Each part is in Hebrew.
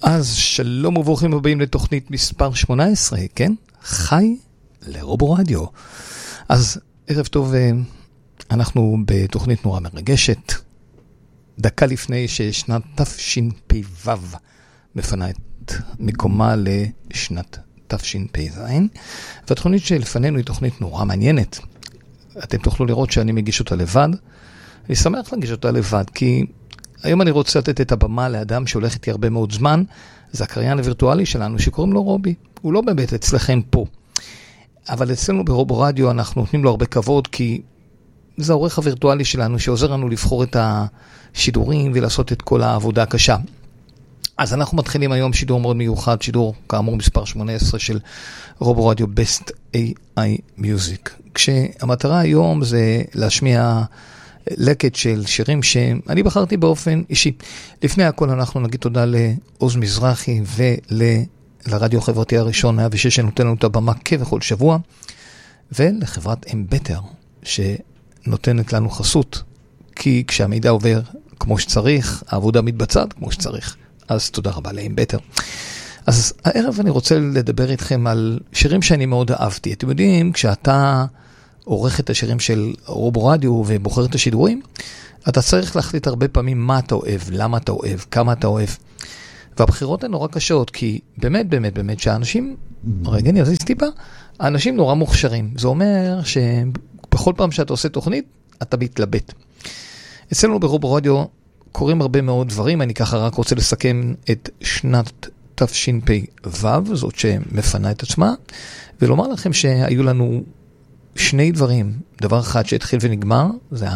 אז שלום וברוכים הבאים לתוכנית מספר 18, כן? חי לרובו רדיו. אז ערב טוב, אנחנו בתוכנית נורא מרגשת. דקה לפני ששנת תשפ"ו מפנה את מקומה לשנת תשפ"ז. והתוכנית שלפנינו היא תוכנית נורא מעניינת. אתם תוכלו לראות שאני מגיש אותה לבד. אני שמח להגיש אותה לבד, כי היום אני רוצה לתת את הבמה לאדם שהולך איתי הרבה מאוד זמן. זה הקריין הווירטואלי שלנו שקוראים לו רובי. הוא לא באמת אצלכם פה. אבל אצלנו ברובו רדיו אנחנו נותנים לו הרבה כבוד, כי זה העורך הווירטואלי שלנו שעוזר לנו לבחור את השידורים ולעשות את כל העבודה הקשה. אז אנחנו מתחילים היום שידור מאוד מיוחד, שידור כאמור מספר 18 של רובו רדיו Best AI Music. כשהמטרה היום זה להשמיע לקט של שירים שאני בחרתי באופן אישי. לפני הכל אנחנו נגיד תודה לעוז מזרחי ולרדיו החברתי הראשון 106 שנותן לנו את הבמה כבכל שבוע, ולחברת אמבטר שנותנת לנו חסות, כי כשהמידע עובר כמו שצריך, העבודה מתבצעת כמו שצריך. אז תודה רבה לאמבטר. אז הערב אני רוצה לדבר איתכם על שירים שאני מאוד אהבתי. אתם יודעים, כשאתה עורך את השירים של רובו רדיו ובוחר את השידורים, אתה צריך להחליט הרבה פעמים מה אתה אוהב, למה אתה אוהב, כמה אתה אוהב. והבחירות הן נורא קשות, כי באמת שהאנשים, רגע אני אזיז טיפה, האנשים נורא מוכשרים. זה אומר שבכל פעם שאתה עושה תוכנית, אתה מתלבט. אצלנו ברובו רדיו קוראים הרבה מאוד דברים, אני ככה רק רוצה לסכם את שנת תשפ"ו, זאת שמפנה את עצמה, ולומר לכם שהיו לנו שני דברים. דבר אחד שהתחיל ונגמר, זה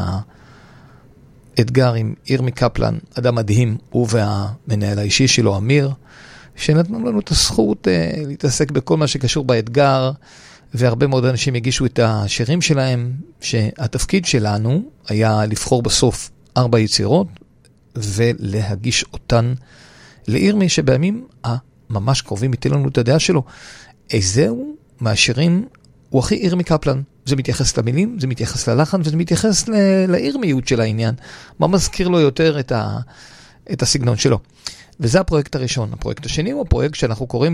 האתגר עם ירמי קפלן, אדם מדהים, הוא והמנהל האישי שלו, אמיר, שנתנו לנו את הזכות להתעסק בכל מה שקשור באתגר, והרבה מאוד אנשים הגישו את השירים שלהם, שהתפקיד שלנו היה לבחור בסוף 4 יצירות, ולהגיש אותן לירמי, שבימים הממש קרובים ייתן לנו את הדעה שלו. איזהו מהשירים הוא הכי ירמי קפלן. זה מתייחס למילים, זה מתייחס ללחן, וזה מתייחס לירמיות של העניין. מה מזכיר לו יותר את הסגנון שלו. וזה הפרויקט הראשון. הפרויקט השני הוא הפרויקט שאנחנו קוראים